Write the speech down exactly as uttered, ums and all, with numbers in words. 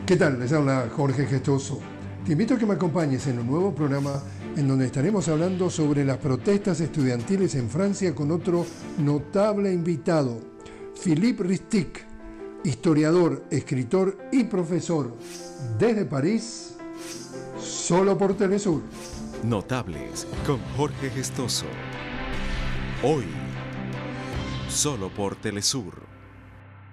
¿Qué tal? Les habla Jorge Gestoso. Te invito a que me acompañes en un nuevo programa en donde estaremos hablando sobre las protestas estudiantiles en Francia con otro notable invitado, Philippe Ristic, historiador, escritor y profesor desde París, solo por Telesur. Notables con Jorge Gestoso. Hoy, solo por Telesur.